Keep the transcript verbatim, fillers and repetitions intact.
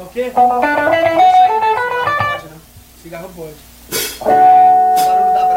o quê? Deixa aí, né? Cigarro pode, né? Cigarro pode. É, o barulho da